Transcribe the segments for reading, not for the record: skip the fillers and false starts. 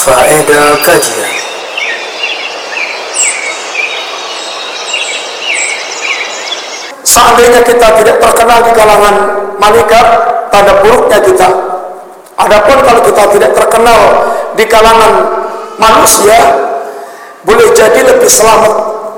Faedah kajian. Seandainya kita tidak terkenal di kalangan malaikat, tanda buruknya kita. Adapun kalau kita tidak terkenal di kalangan manusia, boleh jadi lebih selamat.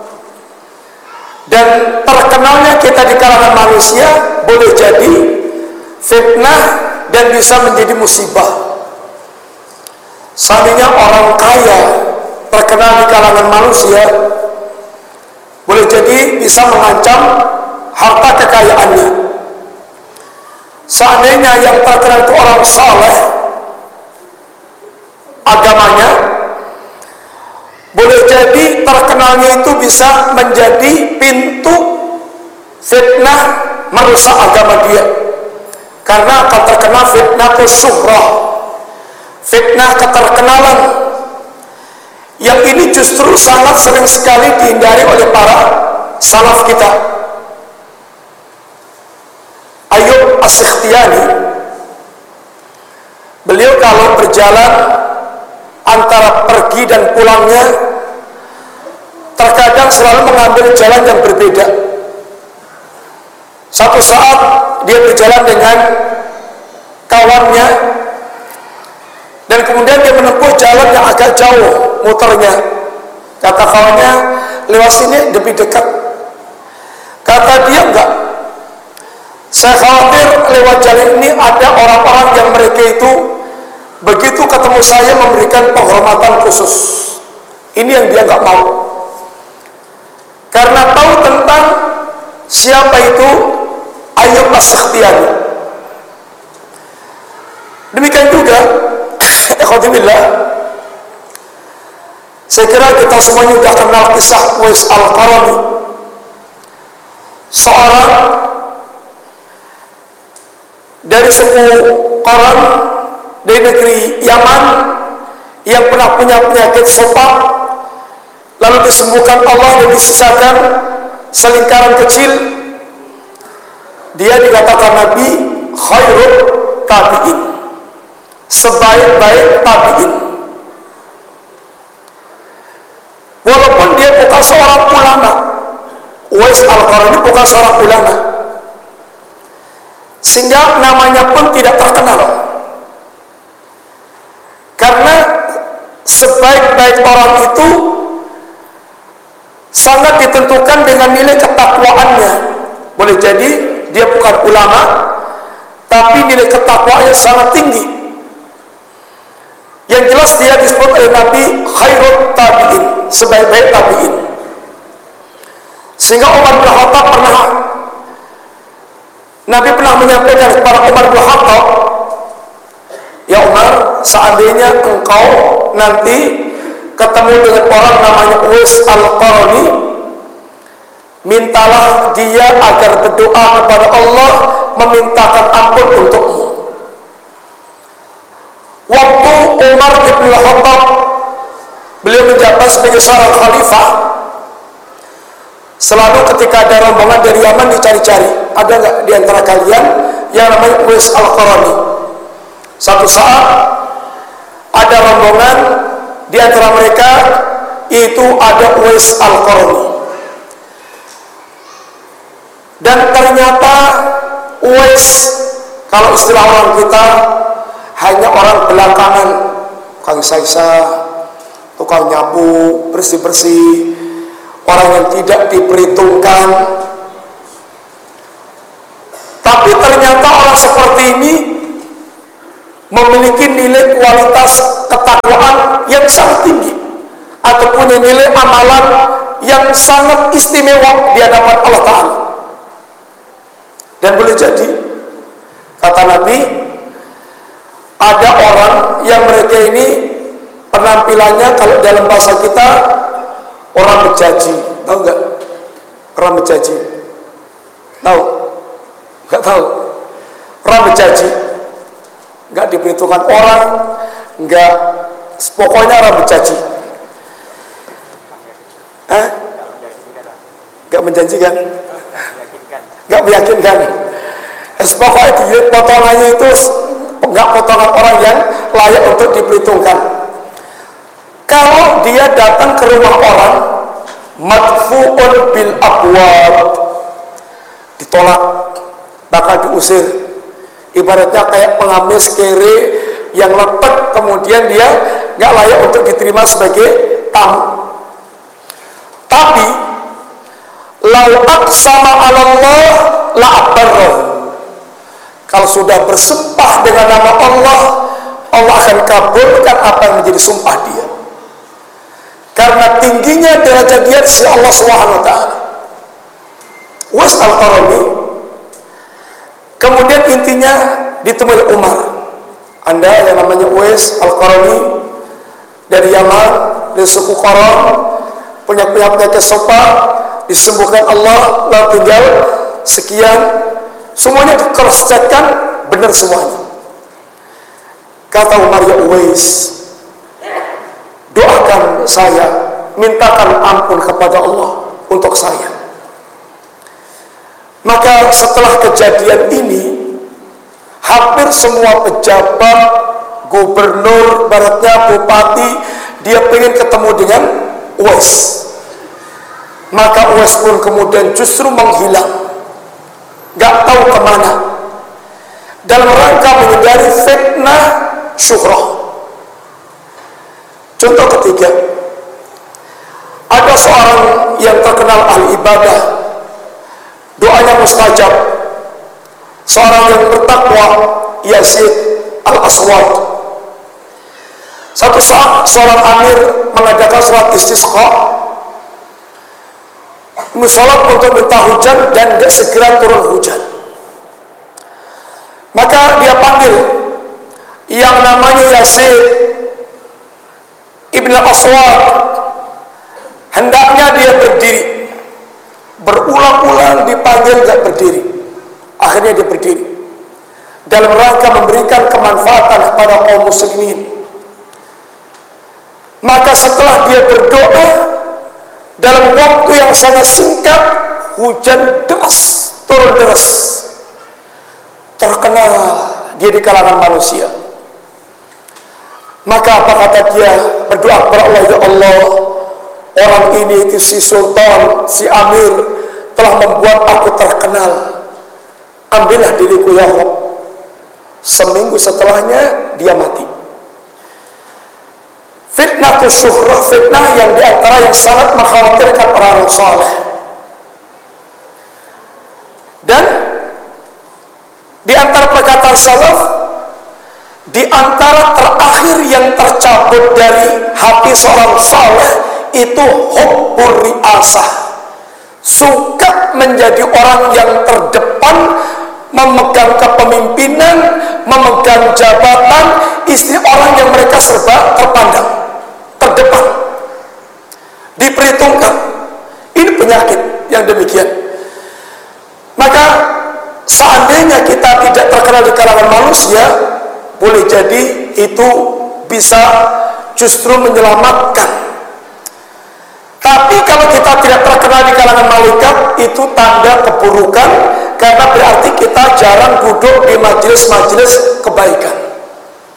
Dan terkenalnya kita di kalangan manusia boleh jadi fitnah dan bisa menjadi musibah. Seandainya orang kaya terkenal di kalangan manusia, boleh jadi bisa mengancam harta kekayaannya. Seandainya yang terkenal itu orang saleh agamanya, boleh jadi terkenalnya itu bisa menjadi pintu fitnah merusak agama dia, karena akan terkenal fitnah syuhrah, fitnah keterkenalan, yang ini justru sangat sering sekali dihindari oleh para salaf kita. Ayyub As-Sikhtiyani, beliau kalau berjalan antara pergi dan pulangnya terkadang selalu mengambil jalan yang berbeda. Satu saat dia berjalan dengan kawannya dan kemudian dia menempuh jalan yang agak jauh muternya. Kata kawannya, lewat sini lebih dekat. Kata dia, enggak, saya khawatir lewat jalan ini ada orang-orang yang mereka itu begitu ketemu saya memberikan penghormatan khusus. Ini yang dia enggak mau, karena tahu tentang siapa itu Ayyub As-Sikhtiyani. Demikian juga ikhwatillah, saya kira kita semuanya sudah kenal kisah Uwais Al-Qarani, seorang dari suku Qaran dari negeri Yaman yang pernah punya penyakit sopak, lalu disembuhkan Allah dan disisakan selingkaran kecil. Dia dikatakan Nabi khairul tabi'in, sebaik-baik tabi'in. Walaupun dia bukan seorang ulama, Uwais Al-Qarani bukan seorang ulama, sehingga namanya pun tidak terkenal. Karena sebaik-baik orang itu sangat ditentukan dengan nilai ketakwaannya. Boleh jadi dia bukan ulama, tapi nilai ketakwaannya sangat tinggi. Yang jelas dia disebut oleh Nabi khairul tabi'in, sebaik-baik tabi'in. Sehingga Umar bin Khattab Nabi pernah menyampaikan kepada Umar bin Khattab, ya Umar, seandainya engkau nanti ketemu dengan orang namanya Uwais Al-Qarani, mintalah dia agar berdoa kepada Allah memintakan ampun untukmu. Waktu Umar bin Khattab beliau menjabat sebagai seorang khalifah, selalu ketika ada rombongan dari Yaman dicari-cari, ada nggak di antara kalian yang namanya Uwais Al-Qarani. Satu saat ada rombongan, di antara mereka itu ada Uwais Al-Qarani. Dan ternyata Uwais, kalau istilah orang kita, hanya orang belakangan, tukang saisa, tukang nyapu, bersih-bersih, orang yang tidak diperhitungkan. Tapi ternyata orang seperti ini memiliki nilai kualitas ketakwaan yang sangat tinggi, atau punya nilai amalan yang sangat istimewa di hadapan Allah Ta'ala. Dan boleh jadi, kata Nabi, ada orang yang mereka ini penampilannya kalau dalam bahasa kita orang bejaji. Tahu nggak orang bejaji? Tahu? Nggak tahu. Orang bejaji nggak diperhitungkan orang, nggak, pokoknya orang bejaji. Nggak menjanjikan, nggak meyakinkan. Pokoknya potongannya itu nggak potongan orang yang layak untuk diperhitungkan. kalau dia datang ke rumah orang, madfu'un bil abwab, ditolak, bakal diusir. Ibaratnya kayak pengamis kere yang lepek, kemudian dia nggak layak untuk diterima sebagai tamu. Tapi lau aqsama 'ala Allah la abarra. Kalau sudah bersumpah dengan nama Allah, Allah akan kabulkan apa yang menjadi sumpah dia. Karena tingginya derajat dia di sisi Allah Subhanahu wa taala. Uwais Al-Qarani, kemudian intinya ditemui Umar. Anda yang namanya Uwais Al-Qarani dari Yaman, dari suku Qaran, punya penyakit sopa, disembuhkan Allah, lalu tinggal sekian, semuanya di-cross-checkkan, benar semuanya. Kata Umar, ya Uwais, doakan saya, mintakan ampun kepada Allah untuk saya. Maka setelah kejadian ini, hampir semua pejabat, gubernur, baratnya bupati, dia pengen ketemu dengan Uwais. Maka Uwais pun kemudian justru menghilang, gak tahu kemana, dalam rangka menghindari fitnah syuhrah. Contoh ketiga, ada seorang yang terkenal ahli ibadah, doanya mustajab, seorang yang bertakwa, Yazid Al-Aswad. Satu saat seorang amir mengadakan sholat istisqa, musolat untuk minta hujan dan tidak segera turun hujan. Maka dia panggil yang namanya Yazid Ibn Aswad. Hendaknya dia berdiri, berulang-ulang dipanggil gak berdiri. Akhirnya dia berdiri dalam rangka memberikan kemanfaatan kepada kaum muslimin. Maka setelah dia berdoa, dalam waktu yang sangat singkat, hujan deras, turun deras. Terkenal dia di kalangan manusia. Maka apa kata dia? Berdoa kepada Allah, ya Allah, orang ini itu si sultan, si amir, telah membuat aku terkenal. Ambillah diriku ya Allah. Seminggu setelahnya dia mati. Fitnah syuhrah, fitnah yang diantara yang sangat mengkhawatirkan orang saleh. Dan di antara perkataan salaf, di antara terakhir yang tercabut dari hati seorang saleh itu hubbur riasah, suka menjadi orang yang terdepan, memegang kepemimpinan, memegang jabatan, istri orang yang mereka serba terpandang, terdepan, diperhitungkan. Ini penyakit yang demikian. Maka seandainya kita tidak terkenal di kalangan manusia, boleh jadi itu bisa justru menyelamatkan. Tapi kalau kita tidak terkenal di kalangan malaikat, itu tanda keburukan, karena berarti kita jarang duduk di majelis-majelis kebaikan.